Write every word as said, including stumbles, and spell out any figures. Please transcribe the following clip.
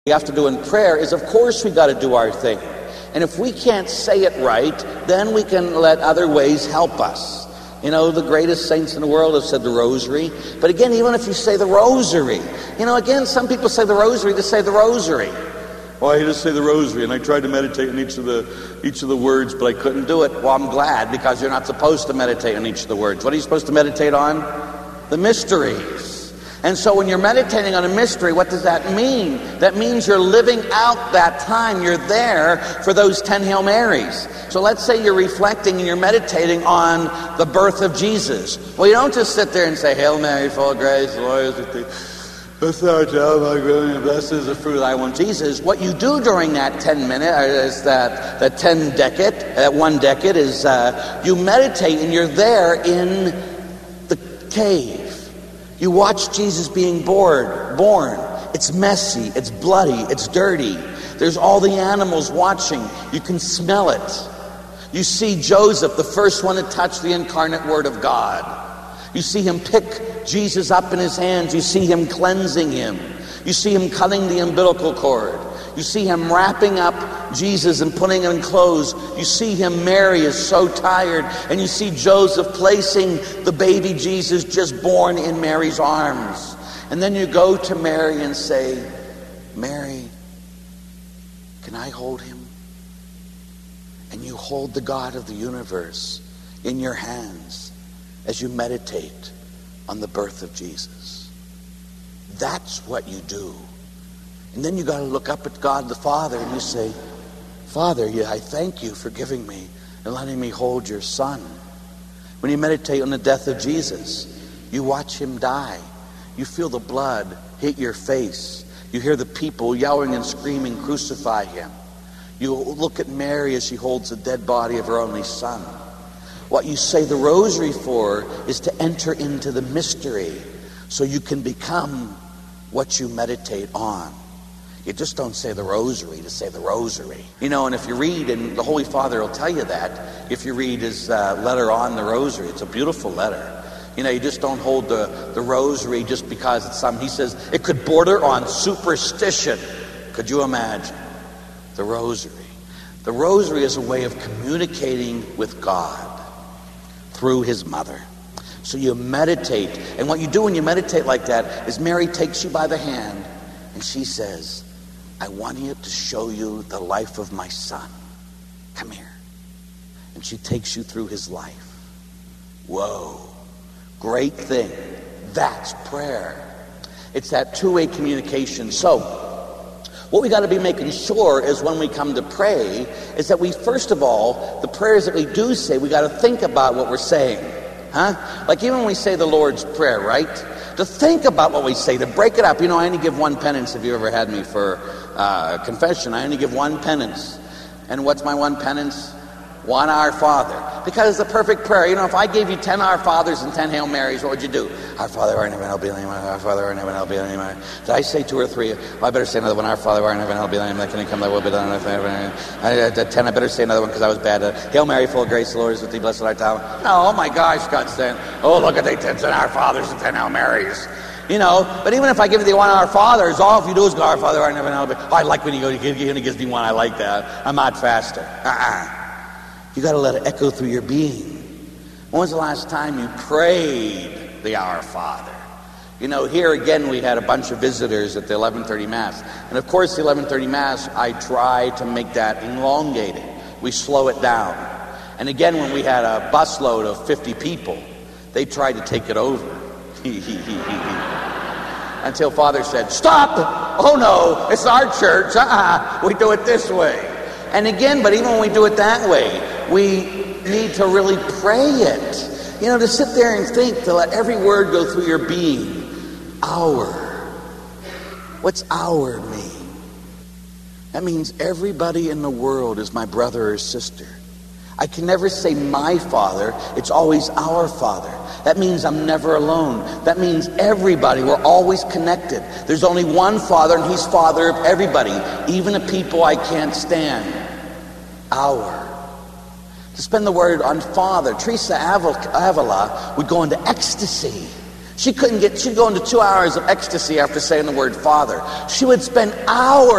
we have to do in prayer is, of course, we got to do our thing. And if we can't say it right, then we can let other ways help us. You know, the greatest saints in the world have said the rosary. But again, even if you say the rosary, you know, again, some people say the rosary to say the rosary. Well, I just say the rosary, and I tried to meditate on each of the each of the words, but I couldn't do it. Well, I'm glad, because you're not supposed to meditate on each of the words. What are you supposed to meditate on? The mysteries. And so when you're meditating on a mystery, what does that mean? That means you're living out that time. You're there for those ten Hail Marys. So let's say you're reflecting and you're meditating on the birth of Jesus. Well, you don't just sit there and say, Hail Mary, full of grace, the Lord is with thee. Blessed art thou among women, and blessed is the fruit of thy womb, Jesus. What you do during that ten minute, or is that, that ten decade, that one decade, is uh, you meditate and you're there in the cave. You watch Jesus being born, born. It's messy, it's bloody, it's dirty. There's all the animals watching. You can smell it. You see Joseph, the first one to touch the incarnate Word of God. You see him pick Jesus up in his hands. You see him cleansing him. You see him cutting the umbilical cord. You see him wrapping up Jesus and putting him in clothes. You see him, Mary is so tired. And you see Joseph placing the baby Jesus just born in Mary's arms. And then you go to Mary and say, Mary, can I hold him? And you hold the God of the universe in your hands as you meditate on the birth of Jesus. That's what you do. And then you got to look up at God the Father and you say, Father, yeah, I thank you for giving me and letting me hold your Son. When you meditate on the death of Jesus, you watch him die. You feel the blood hit your face. You hear the people yelling and screaming, crucify him. You look at Mary as she holds the dead body of her only Son. What you say the rosary for is to enter into the mystery so you can become what you meditate on. You just don't say the rosary to say the rosary. You know, and if you read, and the Holy Father will tell you that, if you read his uh, letter on the rosary, it's a beautiful letter. You know, you just don't hold the, the rosary just because it's some, he says, it could border on superstition. Could you imagine? The rosary. The rosary is a way of communicating with God through his mother. So you meditate, and what you do when you meditate like that is Mary takes you by the hand and she says, I want you to show you the life of my Son. Come here. And she takes you through his life. Whoa. Great thing. That's prayer. It's that two-way communication. So, what we got to be making sure is when we come to pray is that we, first of all, the prayers that we do say, we got to think about what we're saying. Huh? Like even when we say the Lord's Prayer, right? To think about what we say, to break it up. You know, I only give one penance. If you ever had me for uh, confession, I only give one penance. And what's my one penance? One Our Father. Because it's a perfect prayer. You know, if I gave you ten Our Fathers and ten Hail Marys, what would you do? Our Father, art in heaven, hallowed be thy name. Our Father, art in heaven, hallowed be thy name. Did I say two or three? Well, I better say another one. Our Father, art in heaven, hallowed be thy name. Thy kingdom come, thy will be done on earth. I did ten. I better say another one because I was bad. Uh, Hail Mary, full of grace, the Lord is with thee. Blessed art thou. No, oh my gosh, God's saying, oh, look at they ten Our Fathers and ten Hail Marys. You know, but even if I give you the one Our Fathers, all if you do is go, Our Father, art in heaven, hallowed be. Oh, I like when you go, he only gives me one. I like that. I'm not faster. Uh-uh. You got to let it echo through your being. When was the last time you prayed the Our Father? You know, here again we had a bunch of visitors at the eleven thirty Mass. And of course the eleven thirty Mass, I try to make that elongated. We slow it down. And again when we had a busload of fifty people, they tried to take it over. Until Father said, stop! Oh no, it's our church. Uh-uh. We do it this way. And again, but even when we do it that way, we need to really pray it. You know, to sit there and think, to let every word go through your being. Our. What's our mean? That means everybody in the world is my brother or sister. I can never say my Father. It's always our Father. That means I'm never alone. That means everybody. We're always connected. There's only one Father, and he's Father of everybody, even the people I can't stand. Our. To spend the word on Father. Teresa Avila would go into ecstasy. She couldn't get, she'd go into two hours of ecstasy after saying the word Father. She would spend hours